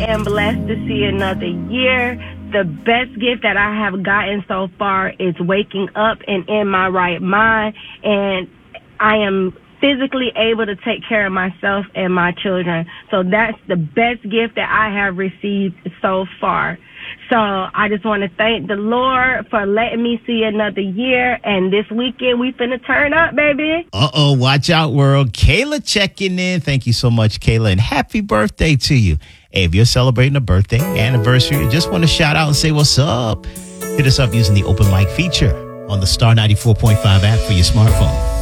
am blessed to see another year. The best gift that I have gotten so far is waking up and in my right mind, and I am physically able to take care of myself and my children. So that's the best gift that I have received so far. So I just want to thank the Lord for letting me see another year. And this weekend, we finna turn up, baby. Watch out, world. Kayla checking in. Thank you so much, Kayla. And happy birthday to you. Hey, if you're celebrating a birthday, anniversary, you just want to shout out and say what's up, hit us up using the open mic feature on the Star 94.5 app for your smartphone.